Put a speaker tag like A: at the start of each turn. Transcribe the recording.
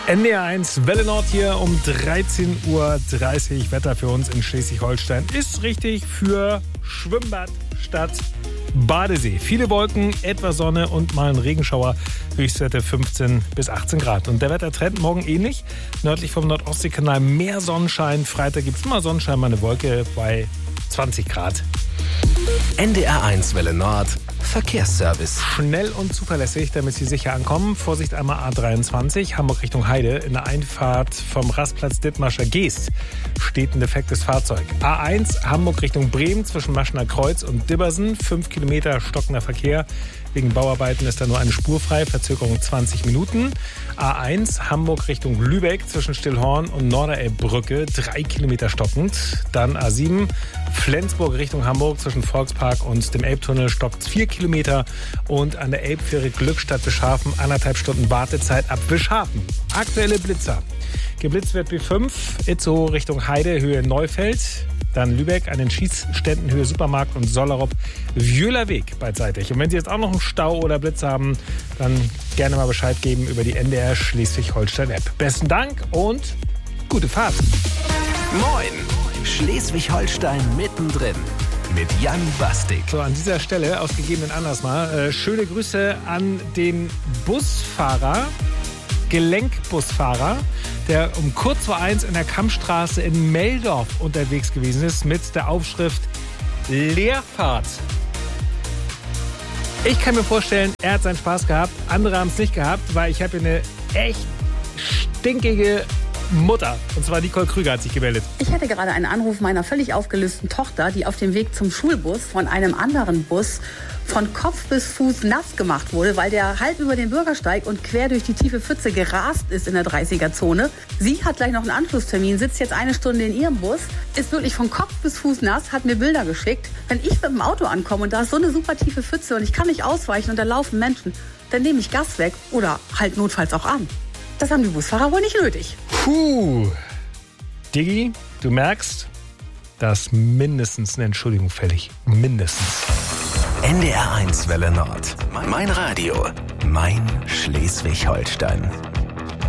A: NDR1 Welle Nord hier um 13:30 Uhr. Wetter für uns in Schleswig-Holstein ist richtig für Schwimmbad statt Badesee. Viele Wolken, etwas Sonne und mal ein Regenschauer. Höchstwerte 15 bis 18 Grad. Und der Wettertrend morgen ähnlich. Nördlich vom Nordostseekanal mehr Sonnenschein. Freitag gibt es mal Sonnenschein, mal eine Wolke bei 20 Grad.
B: NDR1 Welle Nord Verkehrsservice.
A: Schnell und zuverlässig, damit Sie sicher ankommen. Vorsicht einmal A23, Hamburg Richtung Heide. In der Einfahrt vom Rastplatz Dithmarscher Geest steht ein defektes Fahrzeug. A1 Hamburg Richtung Bremen zwischen Maschener Kreuz und Dibbersen. 5 Kilometer stockender Verkehr. Wegen Bauarbeiten ist da nur eine Spur frei, Verzögerung 20 Minuten. A1 Hamburg Richtung Lübeck zwischen Stillhorn und Norderelbbrücke 3 Kilometer stockend. Dann A7 Flensburg Richtung Hamburg zwischen Volkspark und dem Elbtunnel stockt 4 Kilometer. Und an der Elbfähre Glückstadt Bischhafen 1,5 Stunden Wartezeit ab Bischhafen. Aktuelle Blitzer. Geblitzt wird B5 Itzehoe Richtung Heide, Höhe Neufeld. Dann Lübeck an den Schießständen Höhe Supermarkt und Sollerop Wühlerweg beidseitig. Und wenn Sie jetzt auch noch einen Stau oder Blitz haben, dann gerne mal Bescheid geben über die NDR Schleswig-Holstein-App. Besten Dank und gute Fahrt.
B: Moin, Schleswig-Holstein mittendrin mit Jan Bastik.
A: So, an dieser Stelle, aus gegebenen Anlass mal, schöne Grüße an den Busfahrer, Gelenkbusfahrer, der um kurz vor 1 in der Kammstraße in Meldorf unterwegs gewesen ist mit der Aufschrift Leerfahrt. Ich kann mir vorstellen, er hat seinen Spaß gehabt, andere haben es nicht gehabt, weil ich habe hier eine echt stinkige Mutter. Und zwar Nicole Krüger hat sich gemeldet.
C: Ich hatte gerade einen Anruf meiner völlig aufgelösten Tochter, die auf dem Weg zum Schulbus von einem anderen Bus von Kopf bis Fuß nass gemacht wurde, weil der halb über den Bürgersteig und quer durch die tiefe Pfütze gerast ist in der 30er-Zone. Sie hat gleich noch einen Anschlusstermin, sitzt jetzt 1 Stunde in ihrem Bus, ist wirklich von Kopf bis Fuß nass, hat mir Bilder geschickt. Wenn ich mit dem Auto ankomme und da ist so eine super tiefe Pfütze und ich kann nicht ausweichen und da laufen Menschen, dann nehme ich Gas weg oder halt notfalls auch an. Das haben die Busfahrer wohl nicht nötig.
A: Puh. Diggi, du merkst, da ist mindestens eine Entschuldigung fällig. Mindestens.
B: NDR1 Welle Nord. Mein Radio. Mein Schleswig-Holstein.